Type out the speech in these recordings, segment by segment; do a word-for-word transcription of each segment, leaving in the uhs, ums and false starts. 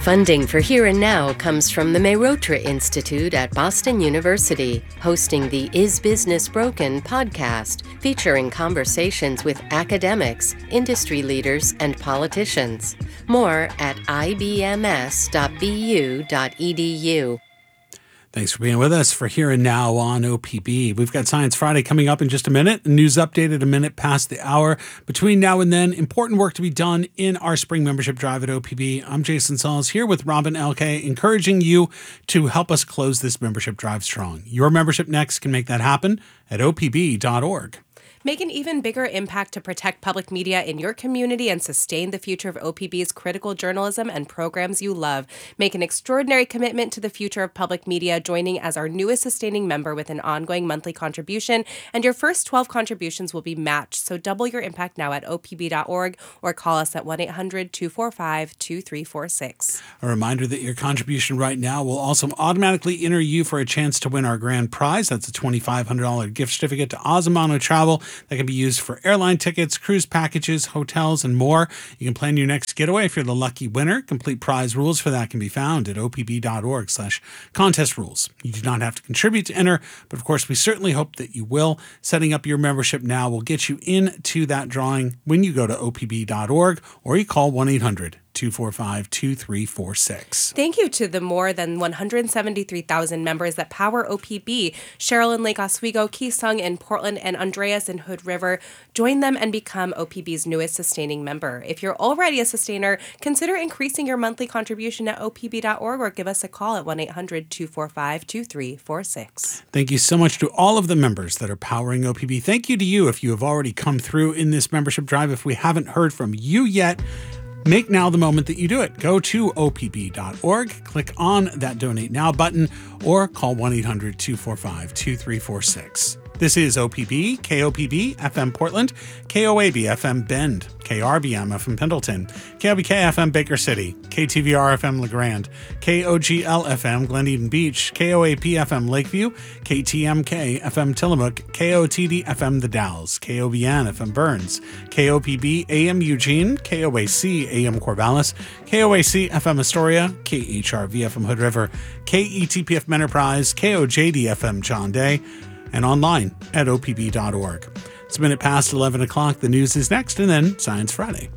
Funding for Here and Now comes from the Mehrotra Institute at Boston University, hosting the Is Business Broken podcast, featuring conversations with academics, industry leaders, and politicians. More at i b m s dot b u dot e d u. Thanks for being with us for Here and Now on O P B. We've got Science Friday coming up in just a minute. News updated a minute past the hour. Between now and then, important work to be done in our spring membership drive at O P B. I'm Jason Sauls here with Robin Elkay, encouraging you to help us close this membership drive strong. Your membership next can make that happen at o p b dot org. Make an even bigger impact to protect public media in your community and sustain the future of O P B's critical journalism and programs you love. Make an extraordinary commitment to the future of public media, joining as our newest sustaining member with an ongoing monthly contribution, and your first twelve contributions will be matched. So double your impact now at o p b dot org or call us at one eight hundred two four five two three four six. A reminder that your contribution right now will also automatically enter you for a chance to win our grand prize. That's a twenty-five hundred dollars gift certificate to Azamano Travel that can be used for airline tickets, cruise packages, hotels, and more. You can plan your next getaway if you're the lucky winner. Complete prize rules for that can be found at o p b dot org slash contest rules. You do not have to contribute to enter, but of course, we certainly hope that you will. Setting up your membership now will get you into that drawing when you go to o p b dot org or you call one eight hundred two four five two three four six. Thank you to the more than one hundred seventy-three thousand members that power O P B. Cheryl in Lake Oswego, Keysung in Portland, and Andreas in Hood River. Join them and become O P B's newest sustaining member. If you're already a sustainer, consider increasing your monthly contribution at o p b dot org or give us a call at one eight hundred two four five two three four six. Thank you so much to all of the members that are powering O P B. Thank you to you if you have already come through in this membership drive. If we haven't heard from you yet, make now the moment that you do it. Go to o p b dot org, click on that Donate Now button, or call one eight hundred two four five two three four six. This is O P B, K O P B, F M Portland, K O A B, F M Bend, K R B M, F M Pendleton, K L B K, F M Baker City, K T V R, F M LeGrand, K O G L, F M Glen Eden Beach, K O A P, F M Lakeview, K T M K, F M Tillamook, K O T D, F M The Dalles, K O B N, F M Burns, K O P B, A M Eugene, K O A C, A M Corvallis, K O A C, F M Astoria, K H R V, F M Hood River, K E T P F M Enterprise, K O J D, F M John Day, and online at o p b dot org. It's a minute past eleven o'clock. The news is next, and then Science Friday.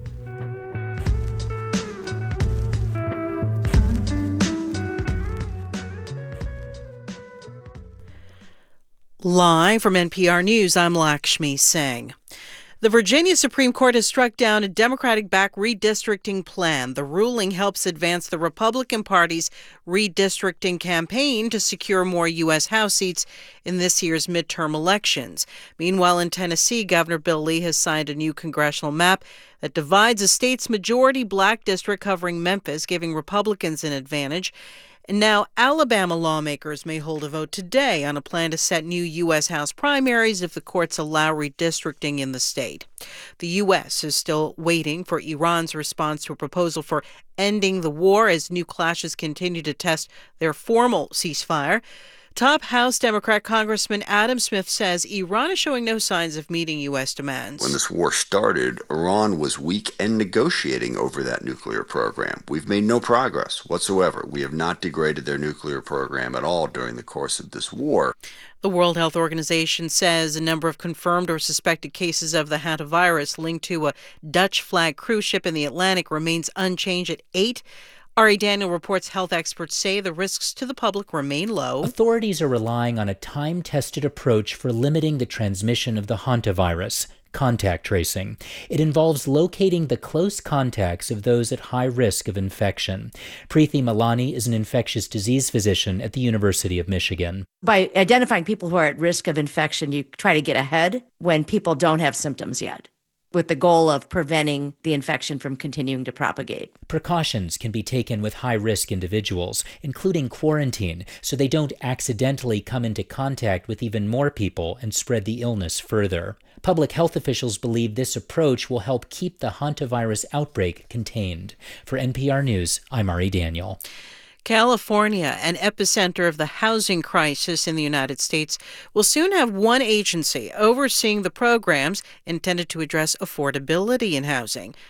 Live from N P R News, I'm Lakshmi Singh. The Virginia Supreme Court has struck down a Democratic-backed redistricting plan. The ruling helps advance the Republican Party's redistricting campaign to secure more U S House seats in this year's midterm elections. Meanwhile, in Tennessee, Governor Bill Lee has signed a new congressional map that divides the state's majority black district covering Memphis, giving Republicans an advantage. And now Alabama lawmakers may hold a vote today on a plan to set new U S House primaries if the courts allow redistricting in the state. The U S is still waiting for Iran's response to a proposal for ending the war as new clashes continue to test their formal ceasefire. Top House Democrat Congressman Adam Smith says Iran is showing no signs of meeting U S demands. When this war started, Iran was weak and negotiating over that nuclear program. We've made no progress whatsoever. We have not degraded their nuclear program at all during the course of this war. The World Health Organization says a number of confirmed or suspected cases of the hantavirus linked to a Dutch flag cruise ship in the Atlantic remains unchanged at eight. Ari Daniel reports health experts say the risks to the public remain low. Authorities are relying on a time-tested approach for limiting the transmission of the hantavirus, contact tracing. It involves locating the close contacts of those at high risk of infection. Preeti Malani is an infectious disease physician at the University of Michigan. By identifying people who are at risk of infection, you try to get ahead when people don't have symptoms yet, with the goal of preventing the infection from continuing to propagate. Precautions can be taken with high-risk individuals, including quarantine, so they don't accidentally come into contact with even more people and spread the illness further. Public health officials believe this approach will help keep the hantavirus outbreak contained. For N P R News, I'm Ari Daniel. California, an epicenter of the housing crisis in the United States, will soon have one agency overseeing the programs intended to address affordability in housing.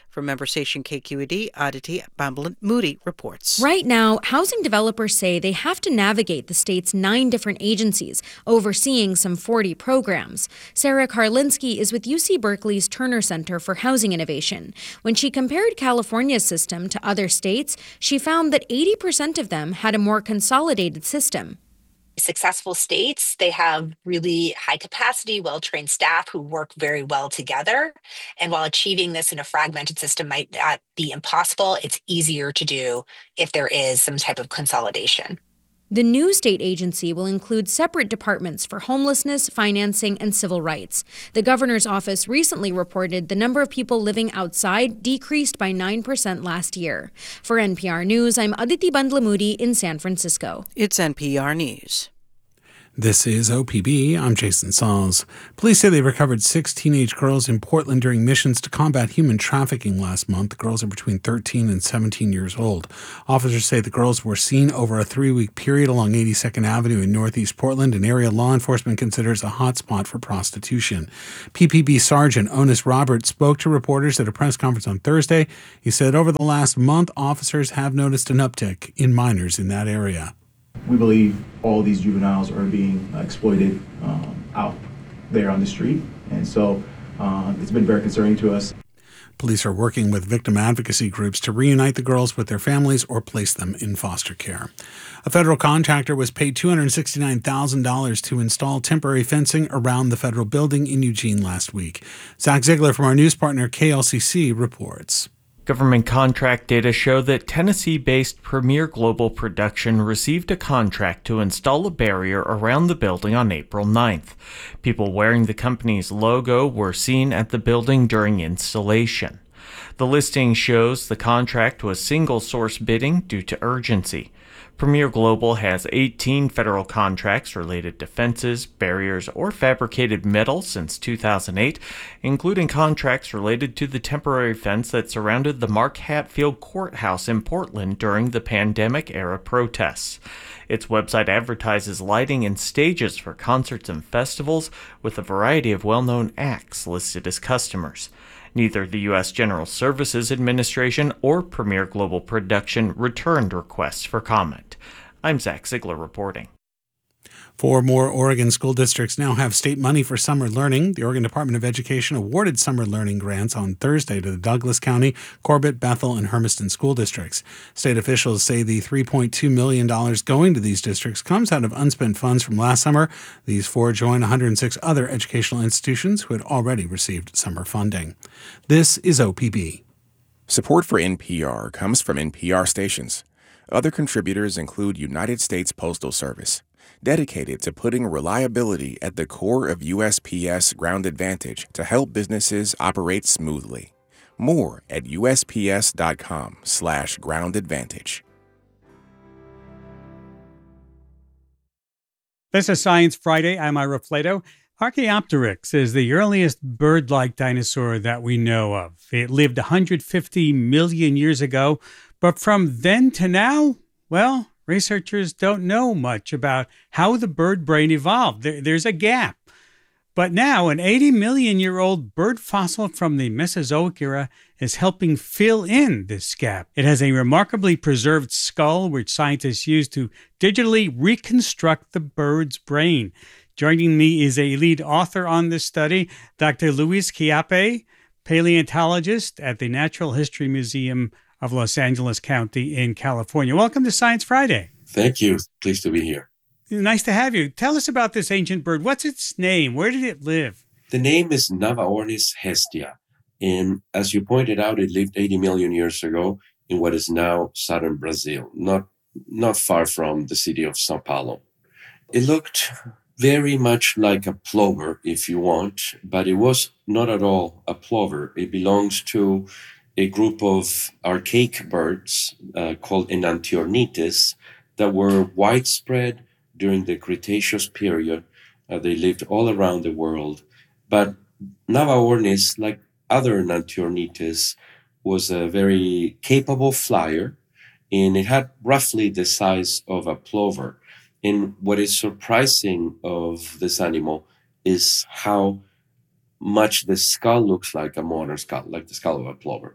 From member station K Q E D, Aditi Bambalan-Moody reports. Right now, housing developers say they have to navigate the state's nine different agencies, overseeing some forty programs. Sarah Karlinski is with U C Berkeley's Turner Center for Housing Innovation. When she compared California's system to other states, she found that eighty percent of them had a more consolidated system. Successful states, they have really high capacity, well-trained staff who work very well together. And while achieving this in a fragmented system might not be impossible, it's easier to do if there is some type of consolidation. The new state agency will include separate departments for homelessness, financing, and civil rights. The governor's office recently reported the number of people living outside decreased by nine percent last year. For N P R News, I'm Aditi Bambalan-Moody in San Francisco. It's N P R News. This is O P B. I'm Jason Sauls. Police say they recovered six teenage girls in Portland during missions to combat human trafficking last month. The girls are between thirteen and seventeen years old. Officers say the girls were seen over a three-week period along eighty-second Avenue in Northeast Portland, an area law enforcement considers a hotspot for prostitution. P P B Sergeant Onis Roberts spoke to reporters at a press conference on Thursday. He said over the last month, officers have noticed an uptick in minors in that area. We believe all these juveniles are being exploited um, out there on the street, and so uh, it's been very concerning to us. Police are working with victim advocacy groups to reunite the girls with their families or place them in foster care. A federal contractor was paid two hundred sixty-nine thousand dollars to install temporary fencing around the federal building in Eugene last week. Zach Ziegler from our news partner K L C C reports. Government contract data show that Tennessee-based Premier Global Production received a contract to install a barrier around the building on April ninth. People wearing the company's logo were seen at the building during installation. The listing shows the contract was single-source bidding due to urgency. Premier Global has eighteen federal contracts related to fences, barriers, or fabricated metal since two thousand eight, including contracts related to the temporary fence that surrounded the Mark Hatfield Courthouse in Portland during the pandemic-era protests. Its website advertises lighting and stages for concerts and festivals, with a variety of well-known acts listed as customers. Neither the U S General Services Administration or Premier Global Production returned requests for comment. I'm Zach Ziegler reporting. Four more Oregon school districts now have state money for summer learning. The Oregon Department of Education awarded summer learning grants on Thursday to the Douglas County, Corbett, Bethel, and Hermiston school districts. State officials say the three point two million dollars going to these districts comes out of unspent funds from last summer. These four join one hundred six other educational institutions who had already received summer funding. This is O P B. Support for N P R comes from N P R stations. Other contributors include United States Postal Service, dedicated to putting reliability at the core of U S P S Ground Advantage to help businesses operate smoothly. More at usps.com slash ground advantage. This is Science Friday. I'm Ira Flato. Archaeopteryx is the earliest bird-like dinosaur that we know of. It lived one hundred fifty million years ago, but from then to now, well, researchers don't know much about how the bird brain evolved. There, there's a gap. But now, an eighty million year old bird fossil from the Mesozoic era is helping fill in this gap. It has a remarkably preserved skull, which scientists use to digitally reconstruct the bird's brain. Joining me is a lead author on this study, Doctor Luis Chiappe, paleontologist at the Natural History Museum of Los Angeles County in California. Welcome to Science Friday. Thank you. Pleased to be here. Nice to have you. Tell us about this ancient bird. What's its name? Where did it live? The name is Navaornis hestia. And as you pointed out, it lived eighty million years ago in what is now southern Brazil, not, not far from the city of Sao Paulo. It looked very much like a plover, if you want, but it was not at all a plover. It belongs to a group of archaic birds uh, called Enantiornites that were widespread during the Cretaceous period. Uh, they lived all around the world. But Navaornis, like other Enantiornites, was a very capable flyer, and it had roughly the size of a plover. And what is surprising of this animal is how much the skull looks like a modern skull, like the skull of a plover.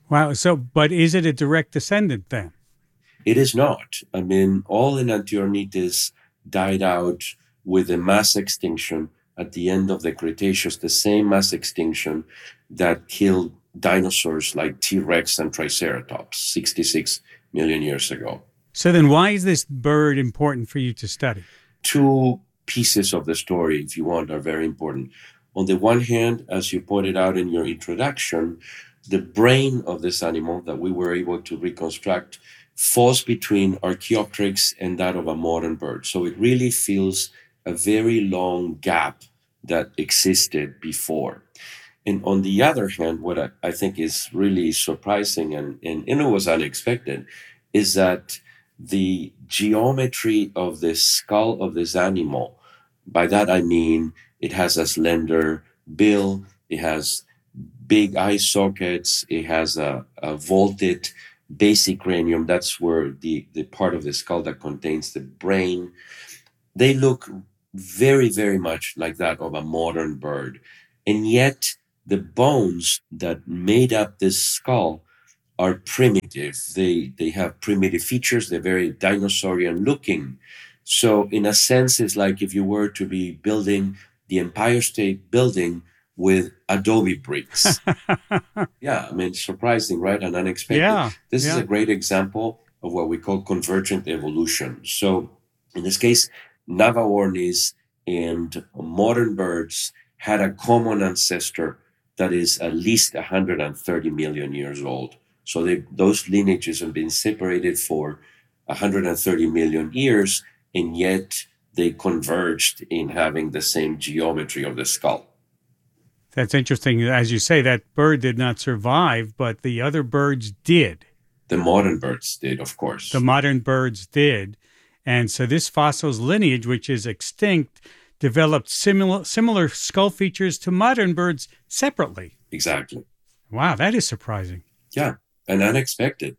Wow. So, but is it a direct descendant then? It is not. I mean, all Enantiornithes died out with a mass extinction at the end of the Cretaceous, the same mass extinction that killed dinosaurs like T-Rex and Triceratops sixty-six million years ago. So then why is this bird important for you to study? Two pieces of the story, if you want, are very important. On the one hand, as you pointed out in your introduction, the brain of this animal that we were able to reconstruct falls between Archaeopteryx and that of a modern bird. So it really fills a very long gap that existed before. And on the other hand, what I, I think is really surprising and, and, and it was unexpected is that the geometry of the skull of this animal, by that I mean it has a slender bill, it has big eye sockets, it has a, a vaulted basic cranium, that's where the, the part of the skull that contains the brain. They look very, very much like that of a modern bird. And yet the bones that made up this skull are primitive. They, they have primitive features, they're very dinosaurian looking. So in a sense, it's like if you were to be building the Empire State Building with adobe bricks. Yeah, I mean, surprising, right? And unexpected. Yeah, this yeah. is a great example of what we call convergent evolution. So in this case, Navaornis and modern birds had a common ancestor that is at least one hundred thirty million years old. So they, those lineages have been separated for one hundred thirty million years, and yet they converged in having the same geometry of the skull. That's interesting. As you say, that bird did not survive, but the other birds did. The modern birds did, of course. The modern birds did. And so this fossil's lineage, which is extinct, developed similar similar skull features to modern birds separately. Exactly. Wow, that is surprising. Yeah, and unexpected.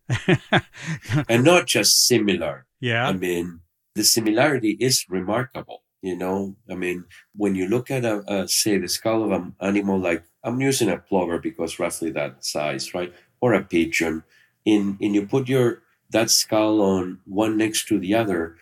And not just similar. Yeah. I mean, the similarity is remarkable. You know, I mean, when you look at, a, a say, the skull of an animal like, I'm using a plover because roughly that size, right? Or a pigeon, in, and you put your that skull on one next to the other,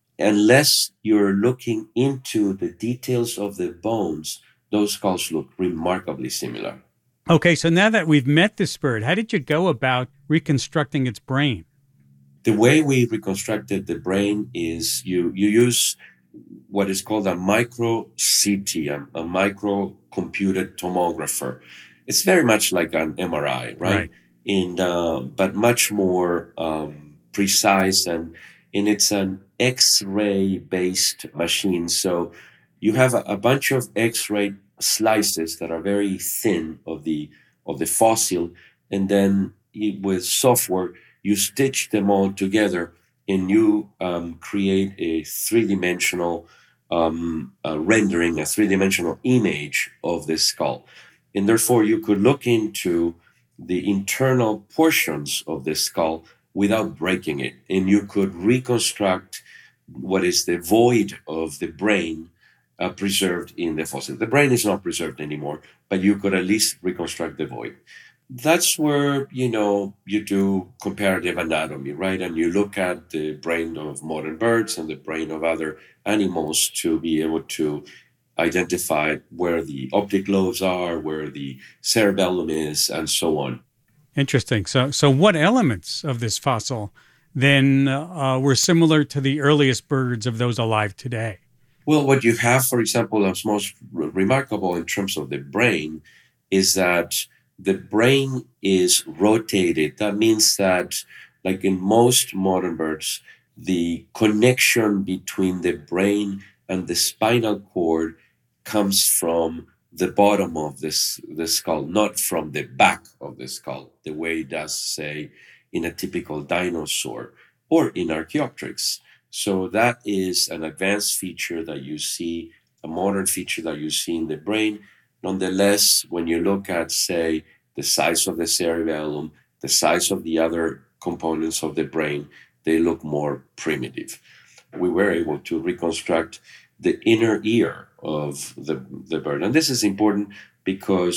unless you're looking into the details of the bones, those skulls look remarkably similar. Okay, so now that we've met this bird, how did you go about reconstructing its brain? The way we reconstructed the brain is you, you use what is called a micro C T, a, a micro-computed tomographer. It's very much like an M R I, right? Right. And, uh, but much more um, precise, and, and it's an X-ray based machine. So you have a, a bunch of X-ray slices that are very thin of the of the fossil, and then you, with software, you stitch them all together, and you um, create a three-dimensional um, uh, rendering, a three-dimensional image of the skull. And therefore, you could look into the internal portions of the skull without breaking it. And you could reconstruct what is the void of the brain uh, preserved in the fossil. The brain is not preserved anymore, but you could at least reconstruct the void. That's where, you know, you do comparative anatomy, right? And you look at the brain of modern birds and the brain of other animals to be able to identify where the optic lobes are, where the cerebellum is, and so on. Interesting. So, so what elements of this fossil then uh, were similar to the earliest birds of those alive today? Well, what you have, for example, that's most re- remarkable in terms of the brain is that the brain is rotated. That means that, like in most modern birds, the connection between the brain and the spinal cord comes from the bottom of this the skull, not from the back of the skull, the way it does, say, in a typical dinosaur or in Archaeopteryx. So that is an advanced feature that you see, a modern feature that you see in the brain. Nonetheless, when you look at, say, the size of the cerebellum, the size of the other components of the brain, they look more primitive. We were able to reconstruct the inner ear of the, the bird. And this is important because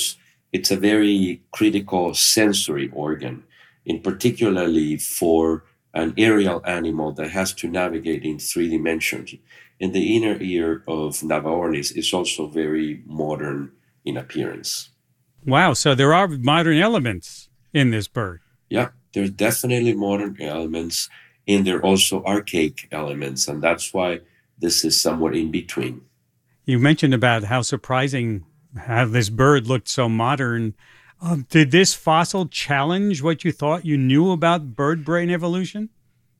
it's a very critical sensory organ, in particularly for an aerial animal that has to navigate in three dimensions. And the inner ear of Navarronis is also very modern in appearance. Wow, so there are modern elements in this bird. Yeah, there's definitely modern elements, and there are also archaic elements, and that's why this is somewhere in between. You mentioned about how surprising how this bird looked so modern. Um, did this fossil challenge what you thought you knew about bird brain evolution?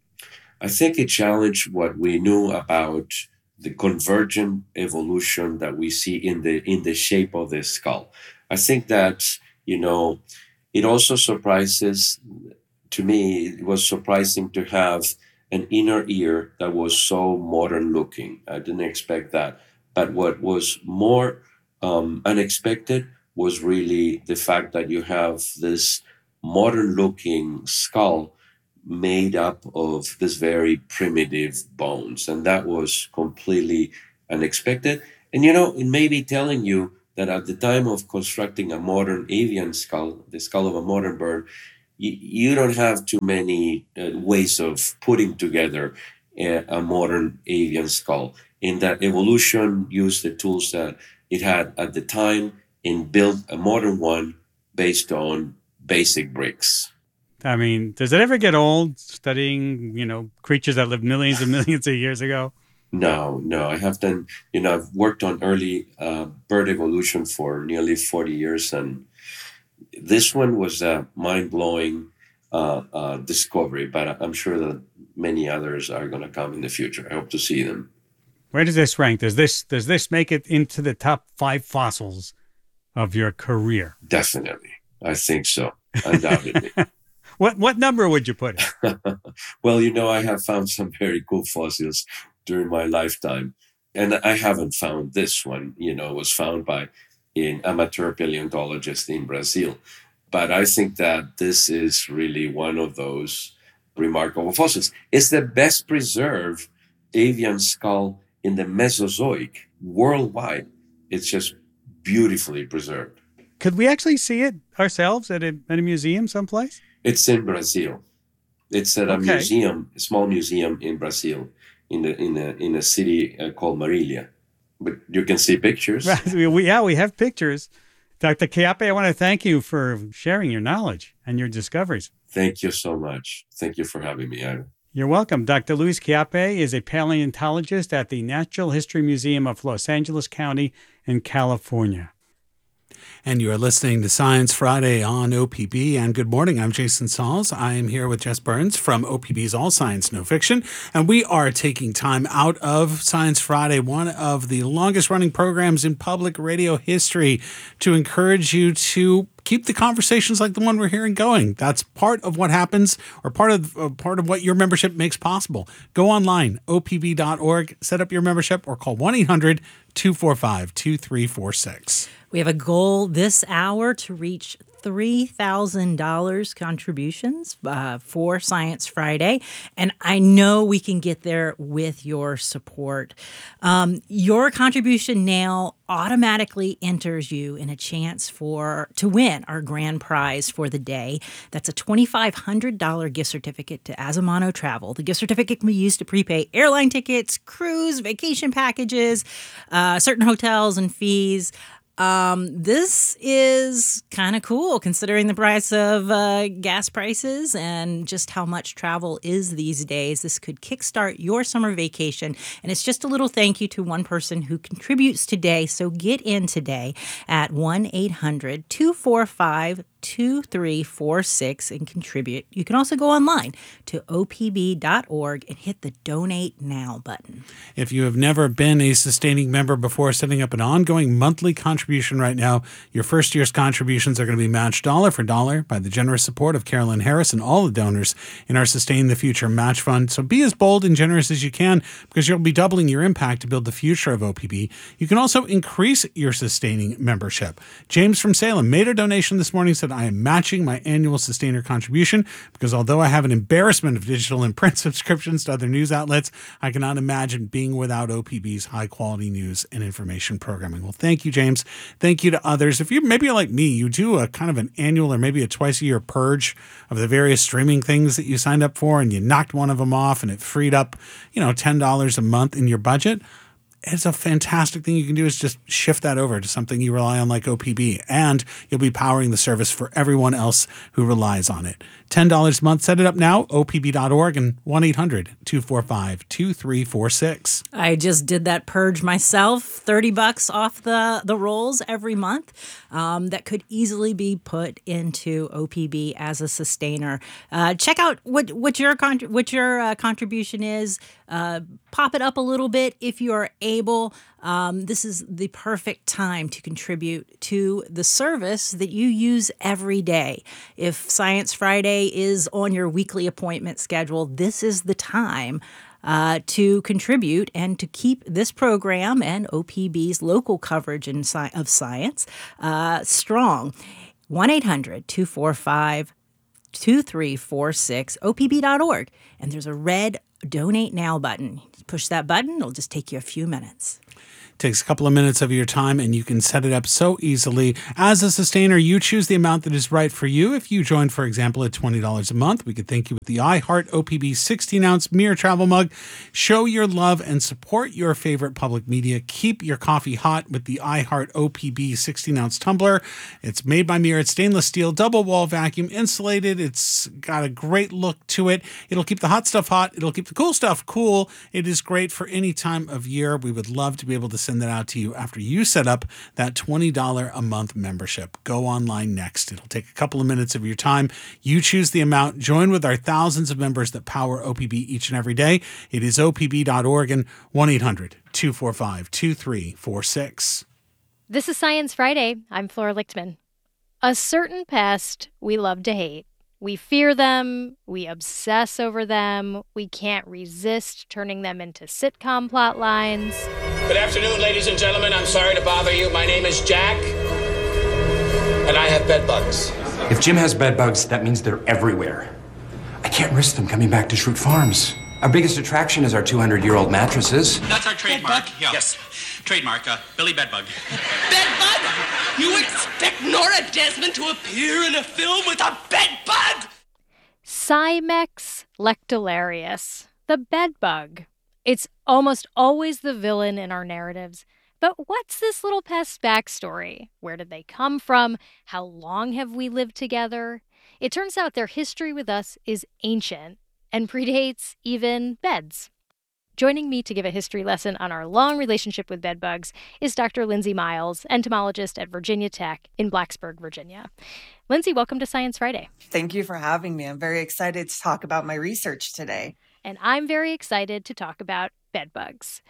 I think it challenged what we knew about the convergent evolution that we see in the in the shape of the skull. I think that, you know, it also surprises, to me, it was surprising to have an inner ear that was so modern looking. I didn't expect that. But what was more um, unexpected was really the fact that you have this modern looking skull made up of this very primitive bones. And that was completely unexpected. And, you know, it may be telling you that at the time of constructing a modern avian skull, the skull of a modern bird, you, you don't have too many uh, ways of putting together a, a modern avian skull. In that evolution used the tools that it had at the time and built a modern one based on basic bricks. I mean, does it ever get old studying, you know, creatures that lived millions and millions of years ago? No, no. I have done, you know, I've worked on early uh, bird evolution for nearly forty years. And this one was a mind-blowing uh, uh, discovery, but I'm sure that many others are going to come in the future. I hope to see them. Where does this rank? Does this does this make it into the top five fossils of your career? Definitely. I think so. Undoubtedly. What what number would you put it? Well, you know, I have found some very cool fossils during my lifetime. And I haven't found this one. You know, it was found by an amateur paleontologist in Brazil. But I think that this is really one of those remarkable fossils. It's the best preserved avian skull in the Mesozoic worldwide. It's just beautifully preserved. Could we actually see it ourselves at a, at a museum someplace? It's in Brazil. It's at a Okay. museum, a small museum in Brazil, in the in a in a city uh, called Marília. But you can see pictures. we, yeah, we have pictures. Doctor Chiappe, I want to thank you for sharing your knowledge and your discoveries. Thank you so much. Thank you for having me, Aaron. You're welcome. Doctor Luis Chiappe is a paleontologist at the Natural History Museum of Los Angeles County in California. And you are listening to Science Friday on O P B. And good morning, I'm Jason Sauls. I am here with Jess Burns from O P B's All Science No Fiction. And we are taking time out of Science Friday, one of the longest running programs in public radio history, to encourage you to keep the conversations like the one we're hearing going. That's part of what happens, or part of uh, part of what your membership makes possible. Go online, O P B dot org, set up your membership, or call one eight hundred two four five two three four six. We have a goal this hour to reach three thousand dollars contributions uh, for Science Friday, and I know we can get there with your support. Um, your contribution now automatically enters you in a chance for to win our grand prize for the day. That's a twenty-five hundred dollars gift certificate to Azamano Travel. The gift certificate can be used to prepay airline tickets, cruise, vacation packages, uh, certain hotels and fees. Um, this is kind of cool considering the price of uh, gas prices and just how much travel is these days. This could kickstart your summer vacation, and it's just a little thank you to one person who contributes today. So get in today at one eight hundred two four five two three four six and contribute. You can also go online to O P B dot org and hit the Donate Now button. If you have never been a sustaining member before, setting up an ongoing monthly contribution right now, your first year's contributions are going to be matched dollar for dollar by the generous support of Carolyn Harris and all the donors in our Sustain the Future Match Fund. So be as bold and generous as you can, because you'll be doubling your impact to build the future of O P B. You can also increase your sustaining membership. James from Salem made a donation this morning, said, that I am matching my annual Sustainer contribution because although I have an embarrassment of digital and print subscriptions to other news outlets, I cannot imagine being without O P B's high-quality news and information programming. Well, thank you, James. Thank you to others. If you maybe you're like me, you do a kind of an annual or maybe a twice-a-year purge of the various streaming things that you signed up for, and you knocked one of them off, and it freed up, you know, ten dollars a month in your budget. It's a fantastic thing you can do is just shift that over to something you rely on like O P B, and you'll be powering the service for everyone else who relies on it. ten dollars a month. Set it up now, O P B dot org and one eight hundred two four five two three four six. I just did that purge myself, thirty bucks off the, the rolls every month. Um, that could easily be put into O P B as a sustainer. Uh, check out what, what your, con- what your uh, contribution is. Uh, pop it up a little bit if you are able. Um, this is the perfect time to contribute to the service that you use every day. If Science Friday is on your weekly appointment schedule, this is the time uh, to contribute and to keep this program and O P B's local coverage in sci- of science uh, strong. one eight hundred two four five two three four six, O P B dot org. And there's a red Donate Now button. Push that button, it'll just take you a few minutes. Takes a couple of minutes of your time, and you can set it up so easily. As a sustainer, you choose the amount that is right for you. If you join, for example, at twenty dollars a month, we could thank you with the iHeart O P B sixteen ounce Mir travel mug. Show your love and support your favorite public media. Keep your coffee hot with the iHeart O P B sixteen ounce tumbler. It's made by Mir. It's stainless steel, double wall vacuum insulated. It's got a great look to it. It'll keep the hot stuff hot. It'll keep the cool stuff cool. It is great for any time of year. We would love to be able to send that out to you after you set up that twenty dollars a month membership. Go online next. It'll take a couple of minutes of your time. You choose the amount. Join with our thousands of members that power O P B each and every day. It is O P B dot org and one eight hundred two four five two three four six. This is Science Friday. I'm Flora Lichtman. A certain pest we love to hate. We fear them, we obsess over them, we can't resist turning them into sitcom plot lines. Good afternoon, ladies and gentlemen. I'm sorry to bother you. My name is Jack, and I have bed bugs. If Jim has bed bugs, that means they're everywhere. I can't risk them coming back to Schrute Farms. Our biggest attraction is our two hundred year old mattresses. That's our trademark. Yeah. Yes, trademark, uh, Billy Bedbug. Bedbug? You expect Nora Desmond to appear in a film with a bedbug? Cymex lectularius, the bedbug. It's almost always the villain in our narratives. But what's this little pest's backstory? Where did they come from? How long have we lived together? It turns out their history with us is ancient and predates even beds. Joining me to give a history lesson on our long relationship with bedbugs is Doctor Lindsay Miles, entomologist at Virginia Tech in Blacksburg, Virginia. Lindsay, welcome to Science Friday. Thank you for having me. I'm very excited to talk about my research today. And I'm very excited to talk about bedbugs.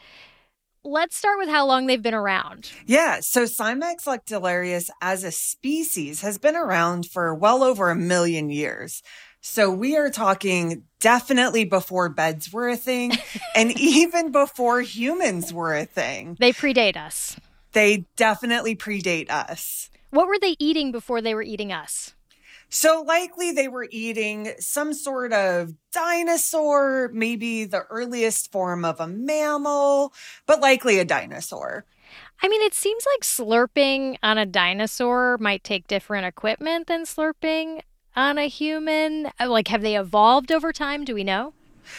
Let's start with how long they've been around. Yeah, so Cymex lectularius as a species has been around for well over a million years. So we are talking definitely before beds were a thing and even before humans were a thing. They predate us. They definitely predate us. What were they eating before they were eating us? So likely they were eating some sort of dinosaur, maybe the earliest form of a mammal, but likely a dinosaur. I mean, it seems like slurping on a dinosaur might take different equipment than slurping on a human. Like, have they evolved over time? Do we know?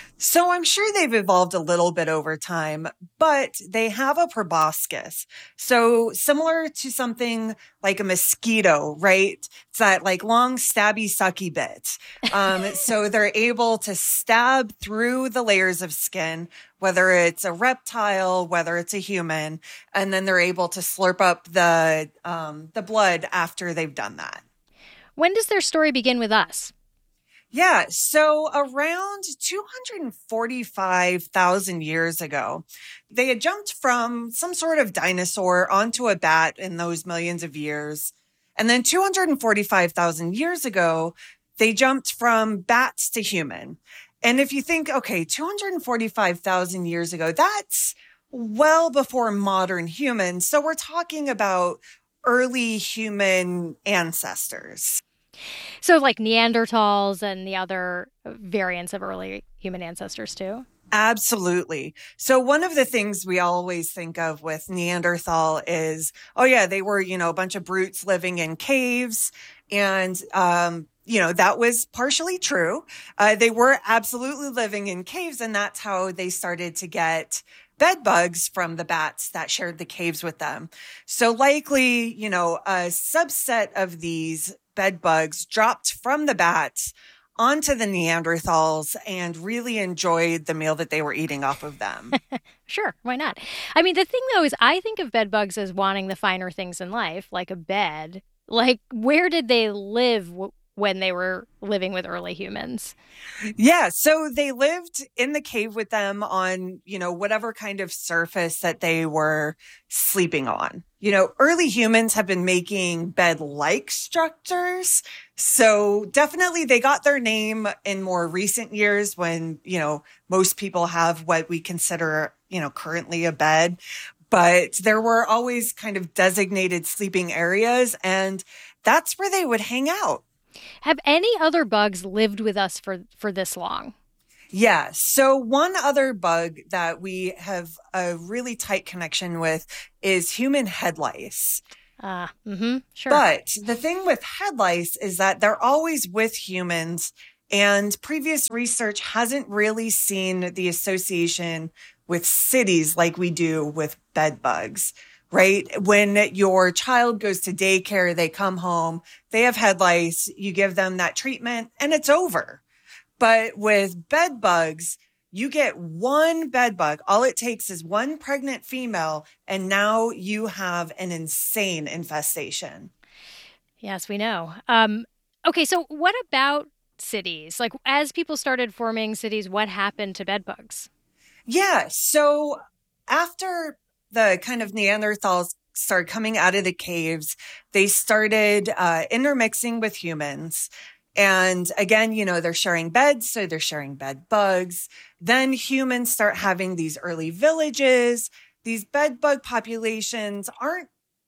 So I'm sure they've evolved a little bit over time, but they have a proboscis. So similar to something like a mosquito, right? It's that like long stabby sucky bit. Um, so they're able to stab through the layers of skin, whether it's a reptile, whether it's a human, and then they're able to slurp up the um, the blood after they've done that. When does their story begin with us? Yeah, so around two hundred forty-five thousand years ago, they had jumped from some sort of dinosaur onto a bat in those millions of years. And then two hundred forty-five thousand years ago, they jumped from bats to human. And if you think, okay, two hundred forty-five thousand years ago, that's well before modern humans. So we're talking about early human ancestors. So like Neanderthals and the other variants of early human ancestors too? Absolutely. So one of the things we always think of with Neanderthal is, oh yeah, they were, you know, a bunch of brutes living in caves. And, um, you know, that was partially true. Uh, they were absolutely living in caves, and that's how they started to get bed bugs from the bats that shared the caves with them. So likely, you know, a subset of these bed bugs dropped from the bats onto the Neanderthals and really enjoyed the meal that they were eating off of them. Sure, why not? I mean, the thing, though, is I think of bed bugs as wanting the finer things in life, like a bed. Like, where did they live w- when they were living with early humans? Yeah, so they lived in the cave with them on, you know, whatever kind of surface that they were sleeping on. You know, early humans have been making bed-like structures. So definitely they got their name in more recent years when, you know, most people have what we consider, you know, currently a bed. But there were always kind of designated sleeping areas, and that's where they would hang out. Have any other bugs lived with us for, for this long? Yeah. So one other bug that we have a really tight connection with is human head lice. Uh, mm-hmm, sure. But the thing with head lice is that they're always with humans, and previous research hasn't really seen the association with cities like we do with bed bugs. Right? When your child goes to daycare, they come home, they have head lice, you give them that treatment, and it's over. But with bed bugs, you get one bed bug. All it takes is one pregnant female, and now you have an insane infestation. Yes, we know. Um, okay, so what about cities? Like, as people started forming cities, what happened to bed bugs? Yeah, so after the kind of Neanderthals started coming out of the caves, they started uh, intermixing with humans. And again, you know, they're sharing beds, so they're sharing bed bugs. Then humans start having these early villages. These bed bug populations aren't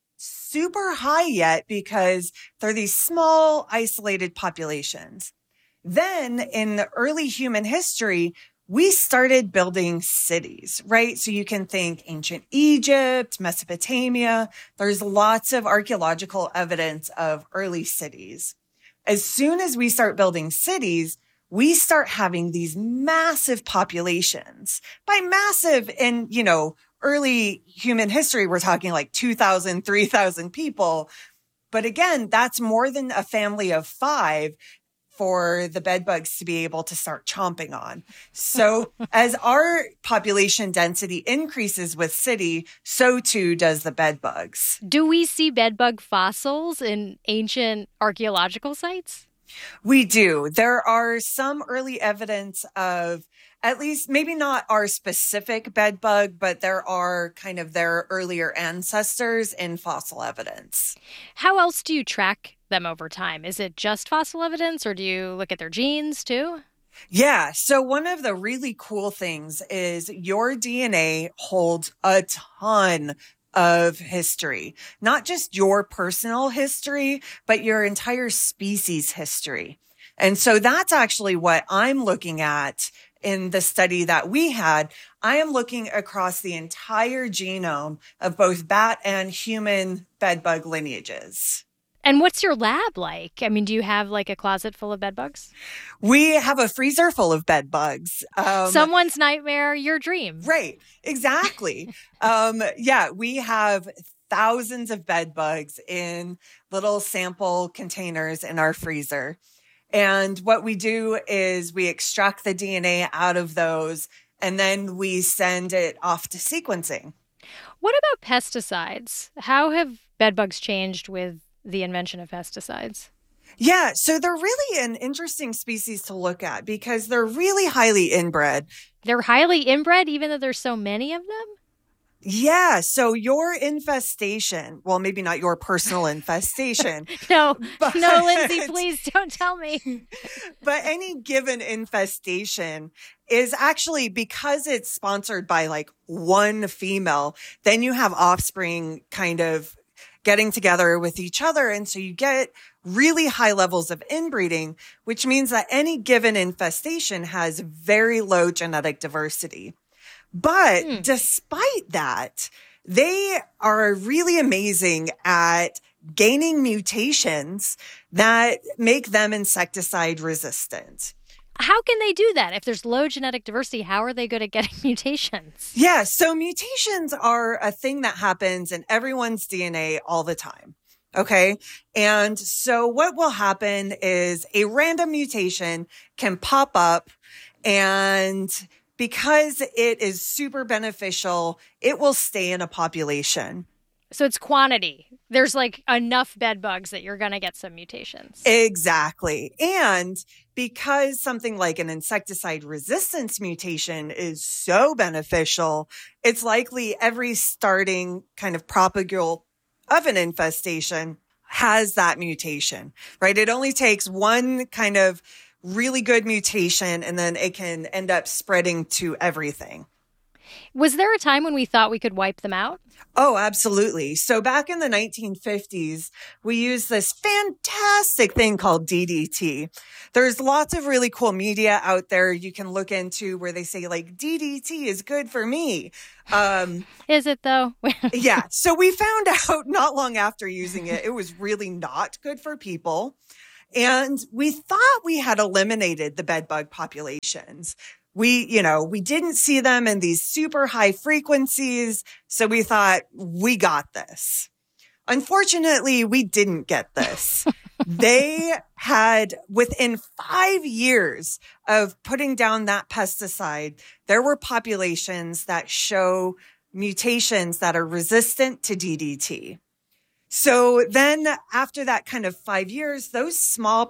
super high yet because they're these small, isolated populations. Then in the early human history, we started building cities, right? So you can think ancient Egypt, Mesopotamia. There's lots of archaeological evidence of early cities. As soon as we start building cities, we start having these massive populations. By massive in, you know, early human history, we're talking like two thousand, three thousand people. But again, that's more than a family of five for the bed bugs to be able to start chomping on. So as our population density increases with city, so too does the bed bugs. Do we see bed bug fossils in ancient archaeological sites? We do. There are some early evidence of, at least maybe not our specific bed bug, but there are kind of their earlier ancestors in fossil evidence. How else do you track them over time? Is it just fossil evidence, or do you look at their genes too? Yeah. So one of the really cool things is your D N A holds a ton of history, not just your personal history, but your entire species history. And so that's actually what I'm looking at in the study that we had. I am looking across the entire genome of both bat and human bedbug lineages. And what's your lab like? I mean, do you have like a closet full of bed bugs? We have a freezer full of bed bugs. Um, Someone's nightmare, your dream. Right. Exactly. um, yeah, we have thousands of bed bugs in little sample containers in our freezer. And what we do is we extract the D N A out of those, and then we send it off to sequencing. What about pesticides? How have bed bugs changed with the invention of pesticides? Yeah, so they're really an interesting species to look at because they're really highly inbred. They're highly inbred, even though there's so many of them? Yeah, so your infestation, well, maybe not your personal infestation. no, but, no, Lindsay, please don't tell me. But any given infestation is actually, because it's sponsored by like one female, then you have offspring kind of getting together with each other. And so you get really high levels of inbreeding, which means that any given infestation has very low genetic diversity. But hmm. despite that, they are really amazing at gaining mutations that make them insecticide resistant. How can they do that? If there's low genetic diversity, how are they good at getting mutations? Yeah, so mutations are a thing that happens in everyone's D N A all the time. Okay. And so what will happen is a random mutation can pop up, and because it is super beneficial, it will stay in a population. So it's quantity. There's like enough bed bugs that you're going to get some mutations. Exactly. And because something like an insecticide resistance mutation is so beneficial, it's likely every starting kind of propagule of an infestation has that mutation, right? It only takes one kind of really good mutation and then it can end up spreading to everything. Was there a time when we thought we could wipe them out? Oh, absolutely. So back in the nineteen fifties, we used this fantastic thing called D D T. There's lots of really cool media out there you can look into where they say like D D T is good for me. Um, is it though? Yeah. So we found out not long after using it, it was really not good for people. And we thought we had eliminated the bedbug populations. We, you know, we didn't see them in these super high frequencies. So we thought we got this. Unfortunately, we didn't get this. They had, within five years of putting down that pesticide, there were populations that show mutations that are resistant to D D T. So then after that kind of five years, those small